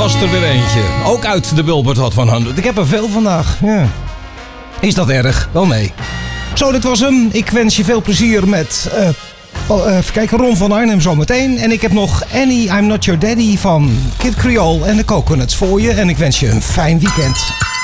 was er weer eentje. Ook uit de Billboard Hot 100. Ik heb er veel vandaag. Ja. Is dat erg? Wel nee. Zo, dit was hem. Ik wens je veel plezier met... even kijken, Ron van Arnhem zometeen. En ik heb nog Annie, I'm Not Your Daddy van Kid Creole en de Coconuts voor je. En ik wens je een fijn weekend.